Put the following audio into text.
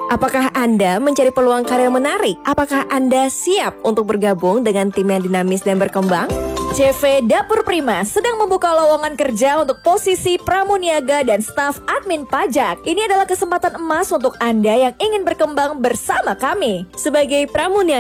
Apakah Anda mencari peluang karir menarik? Apakah Anda siap untuk bergabung dengan tim yang dinamis dan berkembang? CV Dapur Prima sedang membuka lowongan kerja untuk posisi pramuniaga dan staf admin pajak. Ini adalah kesempatan emas untuk Anda yang ingin berkembang bersama kami. Sebagai pramuniaga